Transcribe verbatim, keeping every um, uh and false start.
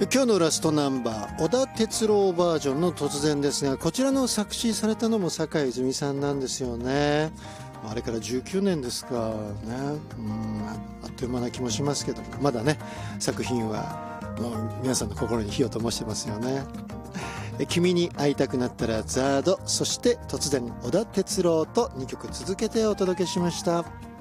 今日のラストナンバー、小田哲郎バージョンの突然ですが、こちらの作詞されたのも坂井泉さんなんですよね。あれからじゅうきゅうねんですかね。うんあっという間な気もしますけど、まだね作品はもう皆さんの心に火を灯してますよね。君に会いたくなったらザード、そして突然小田哲郎とにきょく続けてお届けしました。